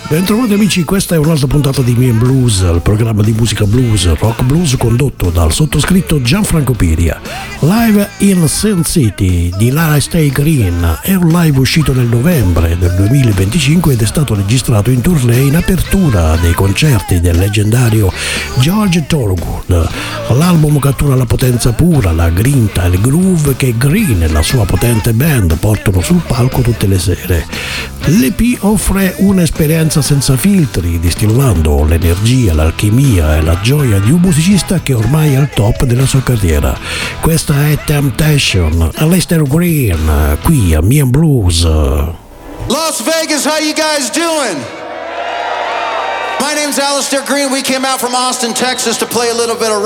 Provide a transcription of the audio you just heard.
Bentrovati amici, questa è un'altra puntata di Me and Blues, il programma di musica blues, rock blues condotto dal sottoscritto Gianfranco Piria. Live in Sin City di Lara Stay Green è un live uscito nel novembre del 2025 ed è stato registrato in tournée in apertura dei concerti del leggendario George Thorogood. L'album cattura la potenza pura, la grinta e il groove che Green e la sua potente band portano sul palco tutte le sere. L'EP offre un'esperienza senza filtri, distillando l'energia, l'alchimia e la gioia di un musicista che ormai è al top della sua carriera. Questa è Temptation, Aleister Green, qui a Me and Blues. Las Vegas, how you guys doing? My name's Aleister Green. We came out from Austin, Texas to play a little bit of